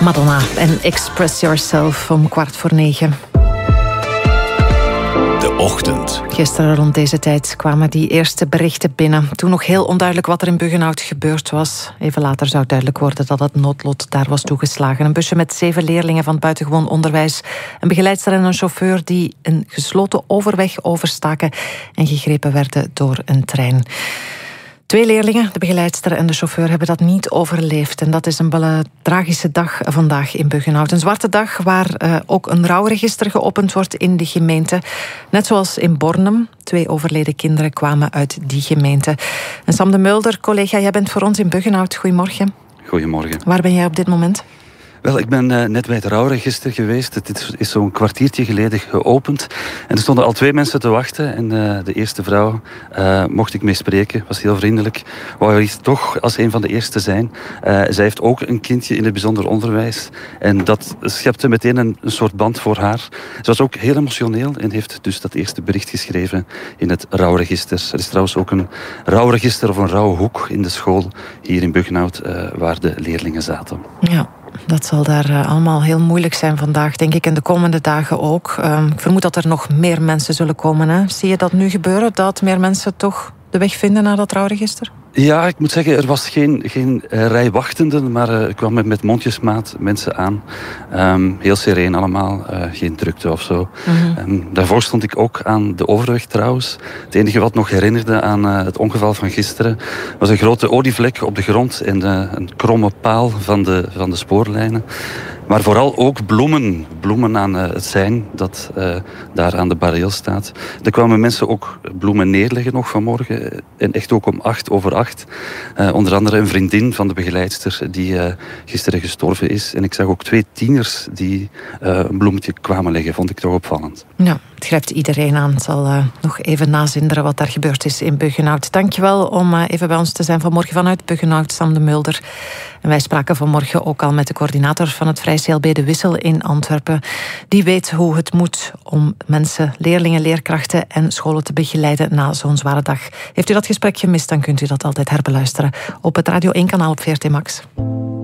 Madonna en Express Yourself om 8:45. De Ochtend. Gisteren rond deze tijd kwamen die eerste berichten binnen. Toen nog heel onduidelijk wat er in Buggenhout gebeurd was. Even later zou duidelijk worden dat het noodlot daar was toegeslagen. Een busje met 7 leerlingen van het buitengewoon onderwijs, een begeleidster en een chauffeur die een gesloten overweg overstaken en gegrepen werden door een trein. 2 leerlingen, de begeleidster en de chauffeur, hebben dat niet overleefd. En dat is een tragische dag vandaag in Buggenhout. Een zwarte dag waar ook een rouwregister geopend wordt in de gemeente. Net zoals in Bornem. 2 overleden kinderen kwamen uit die gemeente. En Sam de Mulder, collega, jij bent voor ons in Buggenhout. Goedemorgen. Goedemorgen. Waar ben jij op dit moment? Wel, ik ben net bij het rouwregister geweest. Het is zo'n kwartiertje geleden geopend. En er stonden al 2 mensen te wachten. En de eerste vrouw mocht ik mee spreken. Was heel vriendelijk. Wou hier toch als een van de eerste zijn. Zij heeft ook een kindje in het bijzonder onderwijs. En dat schepte meteen een soort band voor haar. Ze was ook heel emotioneel en heeft dus dat eerste bericht geschreven in het rouwregister. Er is trouwens ook een rouwregister of een rouwhoek in de school hier in Buggenhout waar de leerlingen zaten. Ja. Dat zal daar allemaal heel moeilijk zijn vandaag, denk ik, en de komende dagen ook. Ik vermoed dat er nog meer mensen zullen komen. Hè? Zie je dat nu gebeuren, dat meer mensen toch de weg vinden naar dat rouwregister? Ja, ik moet zeggen, er was geen rij wachtenden, maar er kwamen met mondjesmaat mensen aan. Heel sereen allemaal, geen drukte of zo. Mm-hmm. Daarvoor stond ik ook aan de overweg trouwens. Het enige wat nog herinnerde aan het ongeval van gisteren was een grote olievlek op de grond en een kromme paal van de spoorlijnen. Maar vooral ook bloemen aan het sein dat daar aan de barreel staat. Er kwamen mensen ook bloemen neerleggen nog vanmorgen. En echt ook om 8:08. Onder andere een vriendin van de begeleidster die gisteren gestorven is. En ik zag ook 2 tieners die een bloemetje kwamen leggen. Vond ik toch opvallend. Ja, het grijpt iedereen aan. Het zal nog even nazinderen wat daar gebeurd is in Buggenhout. Dankjewel om even bij ons te zijn vanmorgen vanuit Buggenhout, Sam de Mulder. En wij spraken vanmorgen ook al met de coördinator van het Vrij CLB De Wissel in Antwerpen. Die weet hoe het moet om mensen, leerlingen, leerkrachten en scholen te begeleiden na zo'n zware dag. Heeft u dat gesprek gemist, dan kunt u dat altijd herbeluisteren op het Radio 1-kanaal op VRT Max.